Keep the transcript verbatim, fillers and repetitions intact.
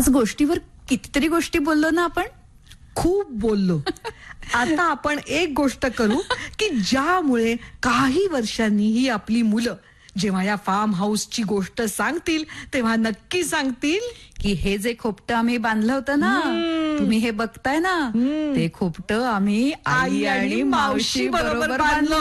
आज गोष्टीवर कितीतरी गोष्टी बोललो ना आपण. खूप बोललो. आता आपण एक गोष्ट करू की ज्यामुळे काही वर्षांनी ही आपली मुलं जेव्हा या फार्म हाऊसची गोष्ट सांगतील तेव्हा नक्की सांगतील की हे जे खोपटं आम्ही बांधलं होतं ना, तुम्ही हे बघताय ना, ते खोपटं आम्ही आई आणि मावशी बरोबर बांधलं